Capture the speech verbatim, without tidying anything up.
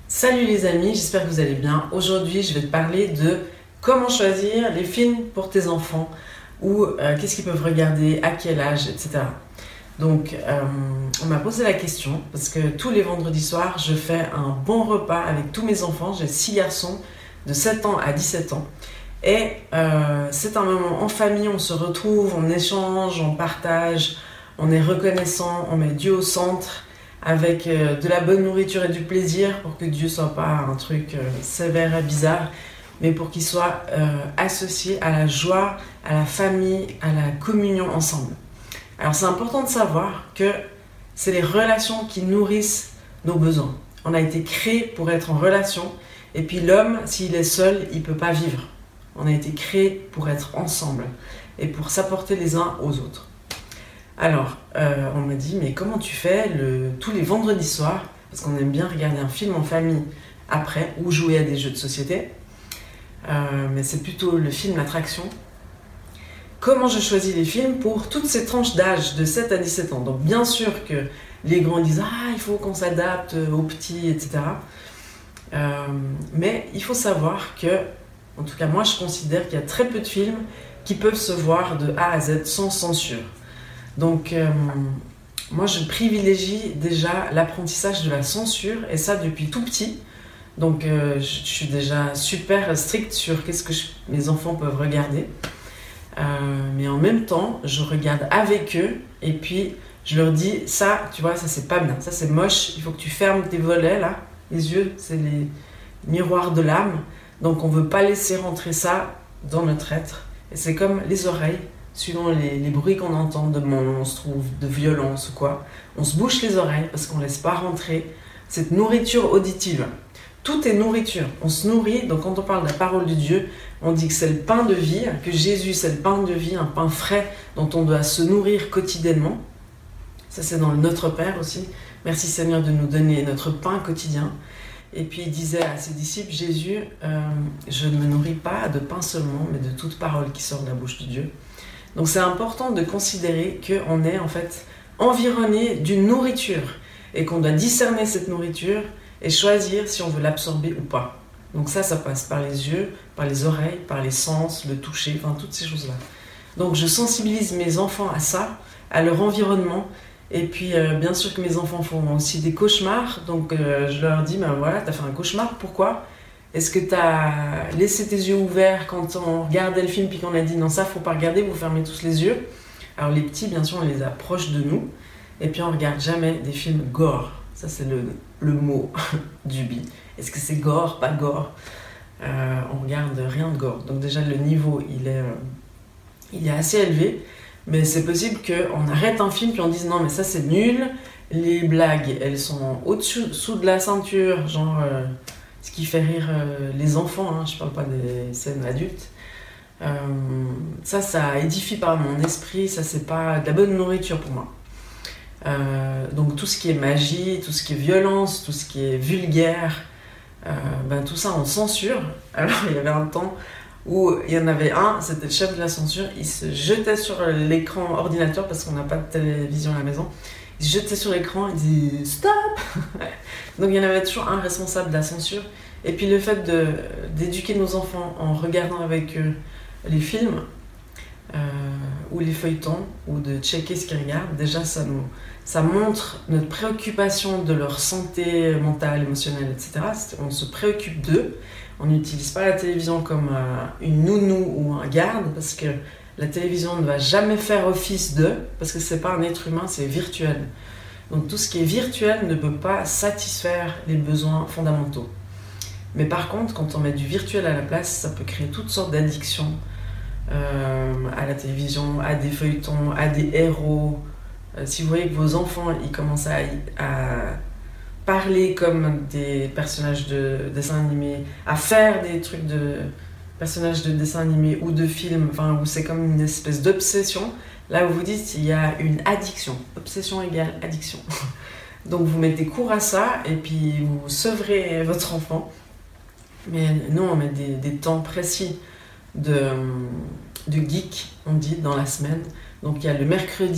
Salut les amis, j'espère que vous allez bien. Aujourd'hui, je vais te parler de comment choisir les films pour tes enfants ou euh, qu'est-ce qu'ils peuvent regarder, à quel âge, et cetera. Donc, euh, on m'a posé la question parce que tous les vendredis soirs, je fais un bon repas avec tous mes enfants. J'ai six garçons de sept ans à dix-sept ans. Et euh, c'est un moment en famille, on se retrouve, on échange, on partage, on est reconnaissant, on met Dieu au centre, avec euh, de la bonne nourriture et du plaisir pour que Dieu soit pas un truc euh, sévère et bizarre, mais pour qu'il soit euh, associé à la joie, à la famille, à la communion ensemble. Alors c'est important de savoir que c'est les relations qui nourrissent nos besoins. On a été créé pour être en relation, et puis l'homme, s'il est seul, il peut pas vivre. On a été créé pour être ensemble et pour s'apporter les uns aux autres. Alors, euh, on m'a dit, mais comment tu fais le, tous les vendredis soirs, parce qu'on aime bien regarder un film en famille après, ou jouer à des jeux de société, euh, mais c'est plutôt le film attraction. Comment je choisis les films pour toutes ces tranches d'âge, de sept à dix-sept ans. Donc bien sûr que les grands disent, ah, il faut qu'on s'adapte aux petits, et cetera. Euh, mais il faut savoir que, en tout cas moi je considère qu'il y a très peu de films qui peuvent se voir de A à Z sans censure. Donc, euh, moi, je privilégie déjà l'apprentissage de la censure, et ça depuis tout petit. Donc, euh, je, je suis déjà super stricte sur qu'est-ce que je, mes enfants peuvent regarder. Euh, mais en même temps, je regarde avec eux, et puis je leur dis, ça, tu vois, ça c'est pas bien, ça c'est moche, il faut que tu fermes tes volets, là. Les yeux, c'est les miroirs de l'âme. Donc, on ne veut pas laisser rentrer ça dans notre être. Et c'est comme les oreilles. Suivant les, les bruits qu'on entend de monstres ou de violence ou quoi, on se bouche les oreilles parce qu'on ne laisse pas rentrer cette nourriture auditive. Tout est nourriture, on se nourrit, donc quand on parle de la parole de Dieu, on dit que c'est le pain de vie, que Jésus c'est le pain de vie, un pain frais dont on doit se nourrir quotidiennement. Ça c'est dans le Notre Père aussi. Merci Seigneur de nous donner notre pain quotidien. Et puis il disait à ses disciples, Jésus, euh, je ne me nourris pas de pain seulement, mais de toute parole qui sort de la bouche de Dieu. Donc c'est important de considérer qu'on est en fait environné d'une nourriture et qu'on doit discerner cette nourriture et choisir si on veut l'absorber ou pas. Donc ça, ça passe par les yeux, par les oreilles, par les sens, le toucher, enfin toutes ces choses-là. Donc je sensibilise mes enfants à ça, à leur environnement. Et puis euh, bien sûr que mes enfants font aussi des cauchemars, donc euh, je leur dis, ben voilà, t'as fait un cauchemar, pourquoi ? Est-ce que tu as laissé tes yeux ouverts quand on regardait le film puis qu'on a dit non, ça faut pas regarder, vous fermez tous les yeux? Alors les petits, bien sûr, on les approche de nous et puis on regarde jamais des films gore. Ça c'est le, le mot du bi. Est-ce que c'est gore, pas gore? euh, On regarde rien de gore. Donc déjà le niveau il est, euh, il est assez élevé, mais c'est possible qu'on arrête un film puis on dise non mais ça c'est nul. Les blagues elles sont au-dessous de la ceinture, genre... Euh, ce qui fait rire euh, les enfants, hein, je ne parle pas des scènes adultes. Euh, ça, ça édifie pas mon esprit, ça c'est pas de la bonne nourriture pour moi. Euh, donc tout ce qui est magie, tout ce qui est violence, tout ce qui est vulgaire, euh, ben, tout ça on censure. Alors il y avait un temps où il y en avait un, c'était le chef de la censure, il se jetait sur l'écran ordinateur parce qu'on n'a pas de télévision à la maison. Il se jetait sur l'écran, il disait « Stop !» Donc il y en avait toujours un responsable de la censure. Et puis le fait de, d'éduquer nos enfants en regardant avec eux les films euh, ou les feuilletons ou de checker ce qu'ils regardent, déjà ça, nous, ça montre notre préoccupation de leur santé mentale, émotionnelle, et cetera. On se préoccupe d'eux. On n'utilise pas la télévision comme euh, une nounou ou un garde parce que la télévision ne va jamais faire office d'eux, parce que c'est pas un être humain, c'est virtuel. Donc tout ce qui est virtuel ne peut pas satisfaire les besoins fondamentaux. Mais par contre, quand on met du virtuel à la place, ça peut créer toutes sortes d'addictions euh, à la télévision, à des feuilletons, à des héros. Euh, si vous voyez que vos enfants ils commencent à, à parler comme des personnages de dessins animés, à faire des trucs de... personnages de dessins animés ou de films, enfin, où c'est comme une espèce d'obsession, là où vous dites il y a une addiction. Obsession égale addiction. Donc vous mettez court à ça et puis vous sevrez votre enfant. Mais nous, on met des, des temps précis de, de geek, on dit, dans la semaine. Donc il y a le mercredi